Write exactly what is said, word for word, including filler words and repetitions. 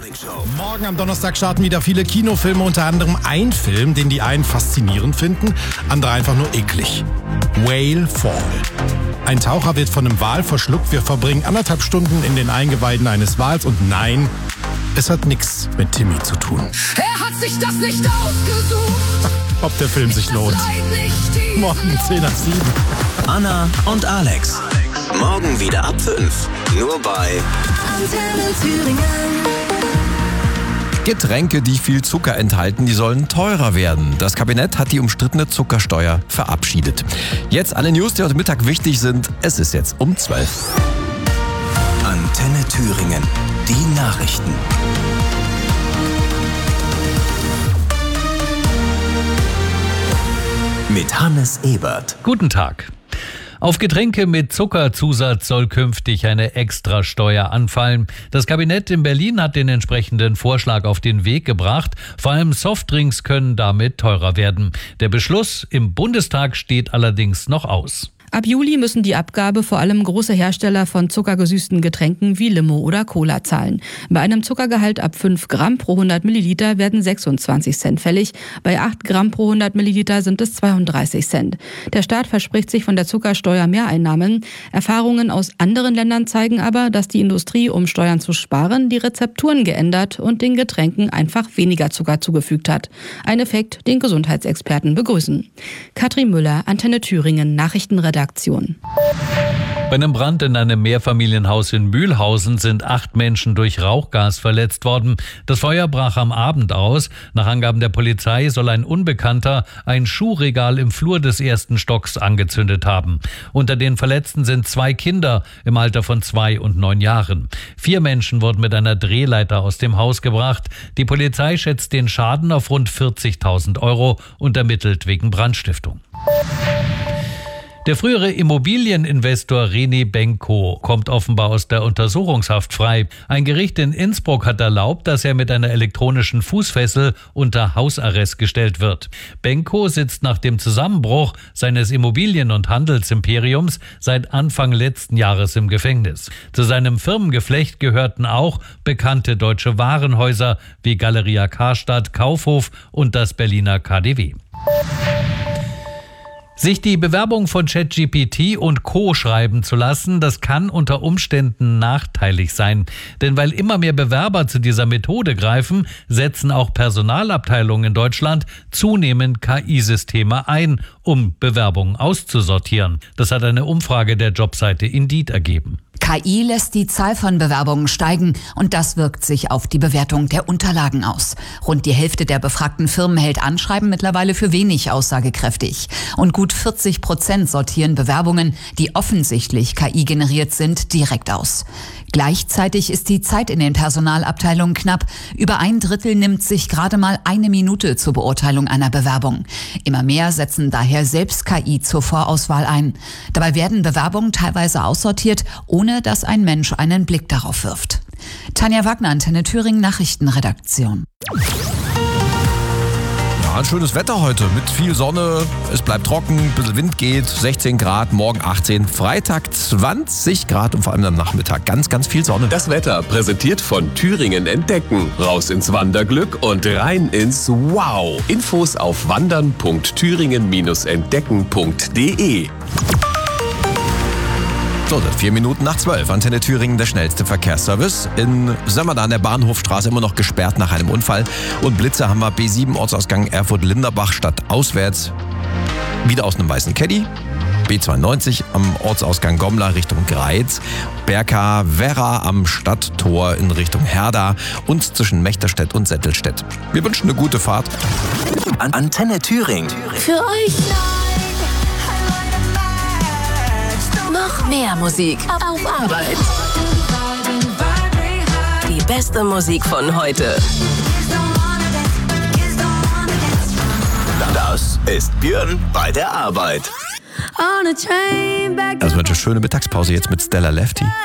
Morgen am Donnerstag starten wieder viele Kinofilme, unter anderem ein Film, den die einen faszinierend finden, andere einfach nur eklig. Whale Fall. Ein Taucher wird von einem Wal verschluckt. Wir verbringen anderthalb Stunden in den Eingeweiden eines Wals und nein, es hat nichts mit Timmy zu tun. Er hat sich das nicht ausgesucht. Ob der Film sich lohnt. Morgen zehn nach sieben. Anna und Alex. Morgen wieder ab fünf. Nur bei Antenne Thüringen. Getränke, die viel Zucker enthalten, die sollen teurer werden. Das Kabinett hat die umstrittene Zuckersteuer verabschiedet. Jetzt alle News, die heute Mittag wichtig sind. Es ist jetzt um zwölf. Antenne Thüringen. Die Nachrichten. Mit Hannes Ebert. Guten Tag. Auf Getränke mit Zuckerzusatz soll künftig eine Extrasteuer anfallen. Das Kabinett in Berlin hat den entsprechenden Vorschlag auf den Weg gebracht. Vor allem Softdrinks können damit teurer werden. Der Beschluss im Bundestag steht allerdings noch aus. Ab Juli müssen die Abgabe vor allem große Hersteller von zuckergesüßten Getränken wie Limo oder Cola zahlen. Bei einem Zuckergehalt ab fünf Gramm pro hundert Milliliter werden sechsundzwanzig Cent fällig. Bei acht Gramm pro hundert Milliliter sind es zweiunddreißig Cent. Der Staat verspricht sich von der Zuckersteuer Mehreinnahmen. Erfahrungen aus anderen Ländern zeigen aber, dass die Industrie, um Steuern zu sparen, die Rezepturen geändert und den Getränken einfach weniger Zucker zugefügt hat. Ein Effekt, den Gesundheitsexperten begrüßen. Katrin Müller, Antenne Thüringen, Nachrichtenredaktion. Bei einem Brand in einem Mehrfamilienhaus in Mühlhausen sind acht Menschen durch Rauchgas verletzt worden. Das Feuer brach am Abend aus. Nach Angaben der Polizei soll ein Unbekannter ein Schuhregal im Flur des ersten Stocks angezündet haben. Unter den Verletzten sind zwei Kinder im Alter von zwei und neun Jahren. Vier Menschen wurden mit einer Drehleiter aus dem Haus gebracht. Die Polizei schätzt den Schaden auf rund vierzigtausend Euro und ermittelt wegen Brandstiftung. Der frühere Immobilieninvestor René Benko kommt offenbar aus der Untersuchungshaft frei. Ein Gericht in Innsbruck hat erlaubt, dass er mit einer elektronischen Fußfessel unter Hausarrest gestellt wird. Benko sitzt nach dem Zusammenbruch seines Immobilien- und Handelsimperiums seit Anfang letzten Jahres im Gefängnis. Zu seinem Firmengeflecht gehörten auch bekannte deutsche Warenhäuser wie Galeria Karstadt, Kaufhof und das Berliner K D W. Sich die Bewerbung von ChatGPT und Co. schreiben zu lassen, das kann unter Umständen nachteilig sein. Denn weil immer mehr Bewerber zu dieser Methode greifen, setzen auch Personalabteilungen in Deutschland zunehmend K I-Systeme ein, um Bewerbungen auszusortieren. Das hat eine Umfrage der Jobseite Indeed ergeben. K I lässt die Zahl von Bewerbungen steigen und das wirkt sich auf die Bewertung der Unterlagen aus. Rund die Hälfte der befragten Firmen hält Anschreiben mittlerweile für wenig aussagekräftig. Und gut vierzig Prozent sortieren Bewerbungen, die offensichtlich K I generiert sind, direkt aus. Gleichzeitig ist die Zeit in den Personalabteilungen knapp. Über ein Drittel nimmt sich gerade mal eine Minute zur Beurteilung einer Bewerbung. Immer mehr setzen daher selbst K I zur Vorauswahl ein. Dabei werden Bewerbungen teilweise aussortiert, ohne dass ein Mensch einen Blick darauf wirft. Tanja Wagner, Antenne Thüringen, Nachrichtenredaktion. Ja, ein schönes Wetter heute mit viel Sonne. Es bleibt trocken, ein bisschen Wind geht, sechzehn Grad, morgen achtzehn, Freitag zwanzig Grad und vor allem am Nachmittag ganz, ganz viel Sonne. Das Wetter präsentiert von Thüringen Entdecken. Raus ins Wanderglück und rein ins Wow. Infos auf wandern punkt thüringen entdecken punkt de. So, vier Minuten nach zwölf. Antenne Thüringen, der schnellste Verkehrsservice. In Sömmerda an der Bahnhofstraße immer noch gesperrt nach einem Unfall. Und Blitze haben wir B sieben Ortsausgang Erfurt-Linderbach statt auswärts. Wieder aus einem weißen Caddy. B zweiundneunzig am Ortsausgang Gommler Richtung Greiz. Berka Werra am Stadttor in Richtung Herda. Und zwischen Mechterstedt und Settelstedt. Wir wünschen eine gute Fahrt. An Antenne Thüringen. Für euch noch mehr Musik auf Arbeit. Die beste Musik von heute. Das ist Björn bei der Arbeit. Also eine schöne Mittagspause jetzt mit Stella Lefty.